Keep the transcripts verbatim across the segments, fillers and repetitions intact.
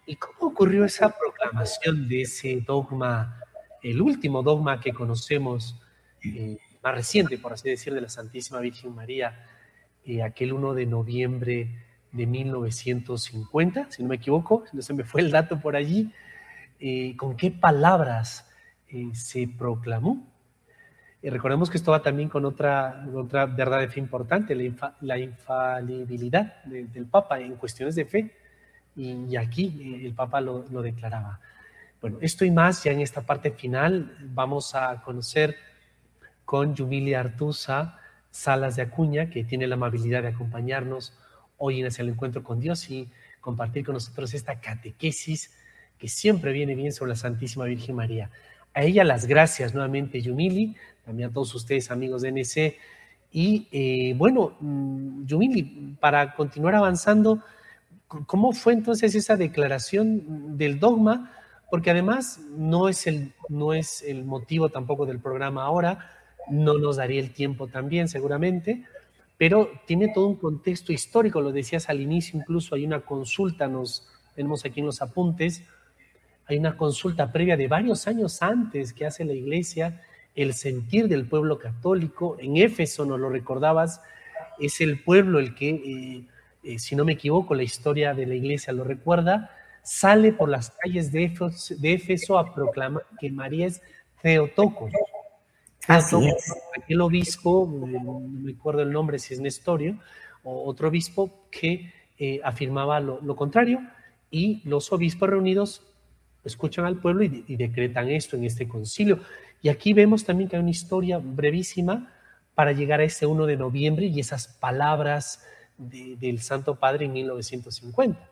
¿Y cómo ocurrió esa proclamación de ese dogma, el último dogma que conocemos, eh, más reciente, por así decir, de la Santísima Virgen María, eh, aquel uno de noviembre de mil novecientos cincuenta, si no me equivoco, no se me fue el dato por allí? Eh, ¿con qué palabras eh, se proclamó? Y recordemos que esto va también con otra, otra verdad de fe importante, la, infa, la infalibilidad de, del Papa en cuestiones de fe, y, y aquí eh, el Papa lo, lo declaraba. Bueno, esto y más ya en esta parte final vamos a conocer con Yumilia Artuza Salas de Acuña, que tiene la amabilidad de acompañarnos hoy en Hacia el Encuentro con Dios y compartir con nosotros esta catequesis que siempre viene bien sobre la Santísima Virgen María. A ella las gracias nuevamente, Yumili, también a todos ustedes, amigos de N C. Y eh, bueno, Yumili, para continuar avanzando, ¿cómo fue entonces esa declaración del dogma? Porque además no es el, no es el motivo tampoco del programa ahora, no nos daría el tiempo también seguramente, pero tiene todo un contexto histórico, lo decías al inicio, incluso hay una consulta, nos tenemos aquí en los apuntes, hay una consulta previa de varios años antes que hace la Iglesia, el sentir del pueblo católico. En Éfeso, nos lo recordabas, es el pueblo el que, eh, eh, si no me equivoco, la historia de la Iglesia lo recuerda, sale por las calles de Éfeso, de Éfeso a proclamar que María es Theotokos. Así es. Aquel obispo, no me acuerdo el nombre, si es Nestorio, o otro obispo que eh, afirmaba lo, lo contrario, y los obispos reunidos escuchan al pueblo y, y decretan esto en este concilio. Y aquí vemos también que hay una historia brevísima para llegar a ese uno de noviembre y esas palabras de, del Santo Padre en mil novecientos cincuenta.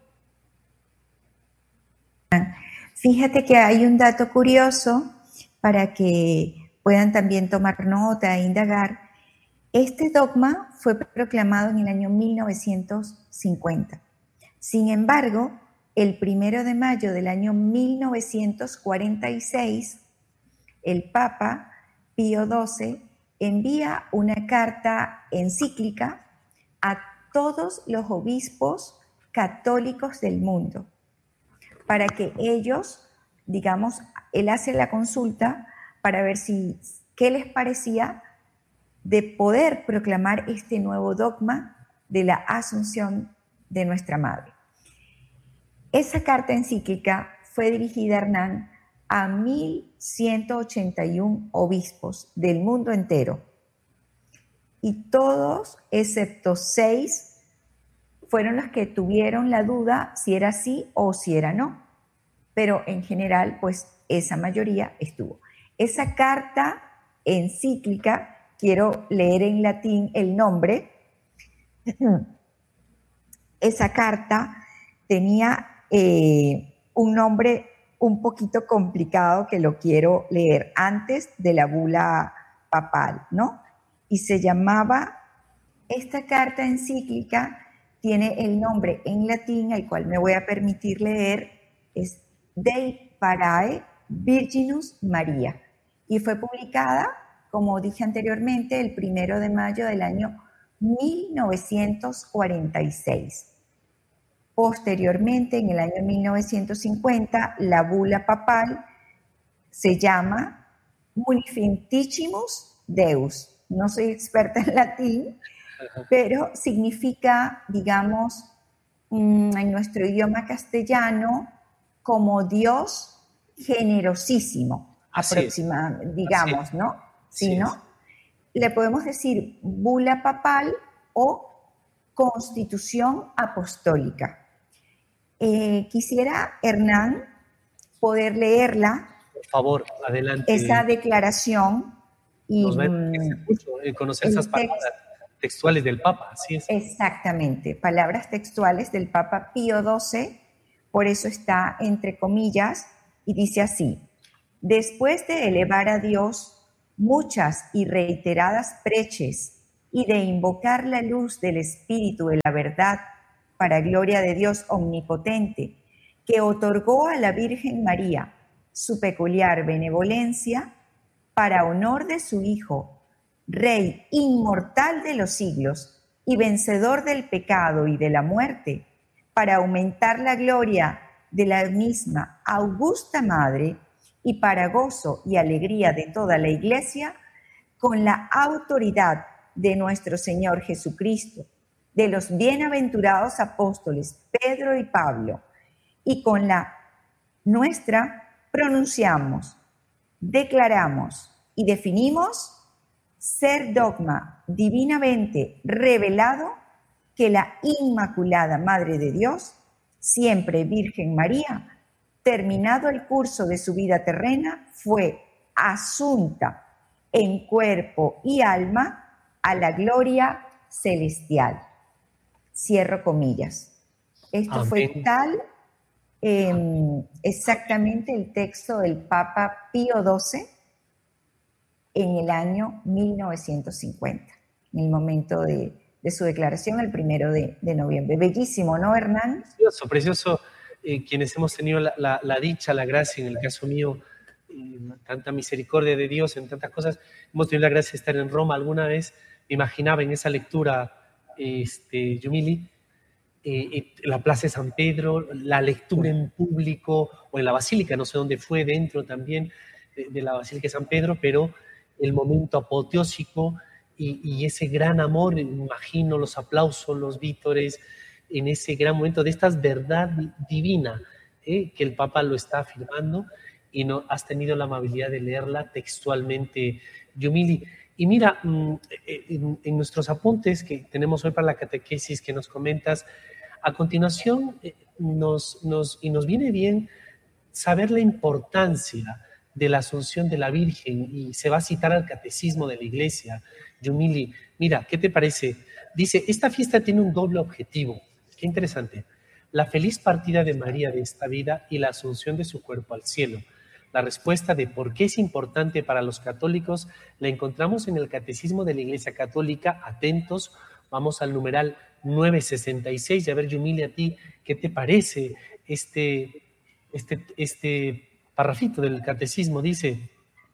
Fíjate que hay un dato curioso para que puedan también tomar nota e indagar. Este dogma fue proclamado en el año mil novecientos cincuenta. Sin embargo, el primero de mayo del año mil novecientos cuarenta y seis, el Papa Pío doce envía una carta encíclica a todos los obispos católicos del mundo para que ellos, digamos, él hace la consulta para ver si qué les parecía de poder proclamar este nuevo dogma de la Asunción de nuestra Madre. Esa carta encíclica fue dirigida, Hernán, a mil ciento ochenta y uno obispos del mundo entero. Y todos, excepto seis, fueron los que tuvieron la duda si era sí o si era no. Pero en general, pues esa mayoría estuvo. Esa carta encíclica, quiero leer en latín el nombre, esa carta tenía eh, un nombre un poquito complicado que lo quiero leer antes de la bula papal, ¿no? Y se llamaba, esta carta encíclica tiene el nombre en latín, al cual me voy a permitir leer, es Dei Parae Virginus Maria, y fue publicada, como dije anteriormente, el primero de mayo del año mil novecientos cuarenta y seis. Posteriormente, en el año mil novecientos cincuenta, la bula papal se llama Munificentissimus Deus. No soy experta en latín, pero significa, digamos, en nuestro idioma castellano, como Dios generosísimo, aproximadamente, digamos, ¿no? ¿Sí, no? Le podemos decir bula papal o constitución apostólica. Eh, quisiera, Hernán, poder leerla. Por favor, adelante. Esa declaración. Y nos va a enriquecer mucho conocer esas palabras textuales del Papa, así es. Exactamente, palabras textuales del Papa Pío doce, por eso está entre comillas, y dice así: después de elevar a Dios muchas y reiteradas preces y de invocar la luz del Espíritu de la verdad para gloria de Dios omnipotente, que otorgó a la Virgen María su peculiar benevolencia para honor de su Hijo, Rey inmortal de los siglos y vencedor del pecado y de la muerte, para aumentar la gloria de la misma augusta Madre y para gozo y alegría de toda la Iglesia, con la autoridad de nuestro Señor Jesucristo, de los bienaventurados apóstoles Pedro y Pablo, y con la nuestra pronunciamos, declaramos y definimos ser dogma divinamente revelado que la Inmaculada Madre de Dios, siempre Virgen María, terminado el curso de su vida terrena, fue asunta en cuerpo y alma a la gloria celestial. Cierro comillas. Esto Amén. Fue tal eh, exactamente el texto del Papa Pío doce en el año mil novecientos cincuenta, en el momento de, de su declaración el primero de, de noviembre. Bellísimo, ¿no, Hernán? Precioso, precioso. Eh, quienes hemos tenido la, la, la dicha, la gracia, en el caso mío, eh, tanta misericordia de Dios en tantas cosas, hemos tenido la gracia de estar en Roma alguna vez. Me imaginaba en esa lectura, este, Yumili, eh, la Plaza de San Pedro, la lectura en público, o en la Basílica, no sé dónde fue, dentro también de, de la Basílica de San Pedro, pero el momento apoteósico y, y ese gran amor, me imagino los aplausos, los vítores, en ese gran momento de esta verdad divina, eh, que el Papa lo está afirmando, y no has tenido la amabilidad de leerla textualmente, Yumili. Y mira, en, en nuestros apuntes que tenemos hoy para la catequesis que nos comentas, a continuación nos, nos, y nos viene bien saber la importancia de la Asunción de la Virgen, y se va a citar al Catecismo de la Iglesia. Yumili, mira, ¿qué te parece? Dice, esta fiesta tiene un doble objetivo. Qué interesante. La feliz partida de María de esta vida y la asunción de su cuerpo al cielo. La respuesta de por qué es importante para los católicos la encontramos en el Catecismo de la Iglesia Católica. Atentos, vamos al numeral novecientos sesenta y seis. Y a ver, Yumili, a ti, ¿qué te parece este, este, este parrafito del Catecismo? Dice,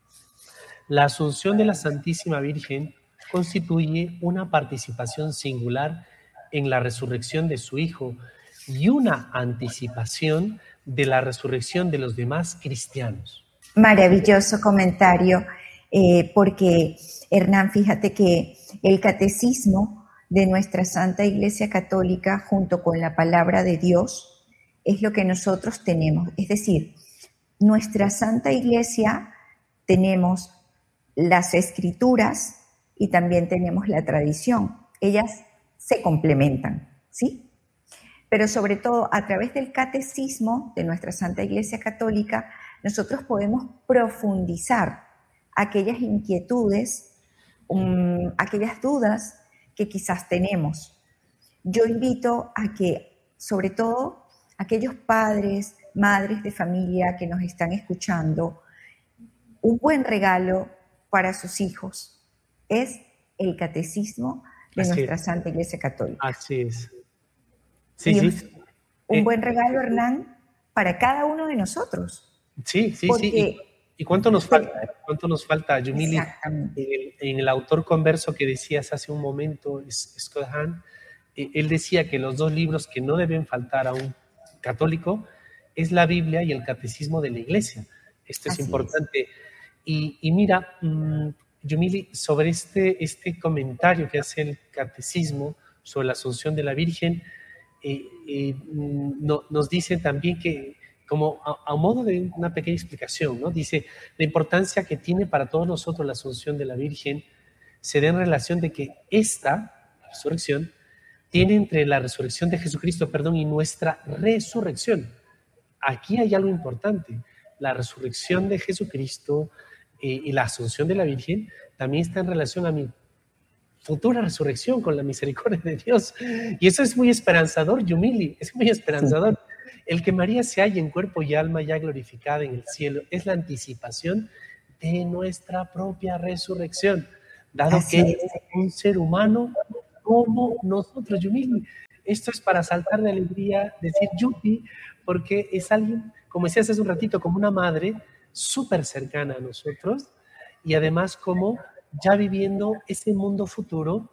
la asunción de la Santísima Virgen constituye una participación singular en la resurrección de su Hijo y una anticipación de la resurrección de los demás cristianos. Maravilloso comentario, eh, porque, Hernán, fíjate que el Catecismo de nuestra Santa Iglesia Católica, junto con la Palabra de Dios, es lo que nosotros tenemos. Es decir, nuestra Santa Iglesia tenemos las Escrituras y también tenemos la tradición. Ellas se complementan, ¿sí? Pero sobre todo a través del catecismo de nuestra Santa Iglesia Católica, nosotros podemos profundizar aquellas inquietudes, um, aquellas dudas que quizás tenemos. Yo invito a que, sobre todo, aquellos padres, madres de familia que nos están escuchando, un buen regalo para sus hijos es el catecismo de Así nuestra es. Santa Iglesia Católica. Así es. Sí, y sí. Un eh, buen regalo, Hernán, para cada uno de nosotros. Sí, sí, Porque, sí. ¿Y, ¿Y cuánto nos falta? ¿Cuánto nos falta, Yumili? En el, en el autor converso que decías hace un momento, Scott Hahn, eh, él decía que los dos libros que no deben faltar a un católico es la Biblia y el Catecismo de la Iglesia. Esto es Así importante. Es. Y, y mira, mmm, Yumili, sobre este, este comentario que hace el Catecismo sobre la Asunción de la Virgen, eh, eh, no, nos dice también que, como a, a modo de una pequeña explicación, ¿no? Dice, la importancia que tiene para todos nosotros la Asunción de la Virgen se da en relación de que esta resurrección tiene entre la resurrección de Jesucristo, perdón, y nuestra resurrección. Aquí hay algo importante. La resurrección de Jesucristo eh, y la Asunción de la Virgen también está en relación a mi futura resurrección con la misericordia de Dios. Y eso es muy esperanzador, Yumili, es muy esperanzador. Sí. El que María se halle en cuerpo y alma ya glorificada en el cielo es la anticipación de nuestra propia resurrección, dado Así que es un ser humano como nosotros, Yumili. Esto es para saltar de alegría, decir Yupi, porque es alguien, como decías hace un ratito, como una madre súper cercana a nosotros, y además como ya viviendo ese mundo futuro